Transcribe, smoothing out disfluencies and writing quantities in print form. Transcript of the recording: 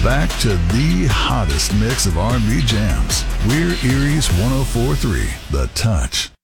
back to the hottest mix of R&B jams. We're Erie's 104.3, The Touch.